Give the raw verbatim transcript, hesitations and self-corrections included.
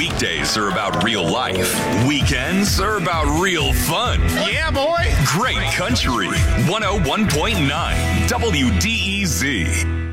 Weekdays are about real life. Weekends are about real fun. Yeah, boy. Great country. one oh one point nine W D E Z.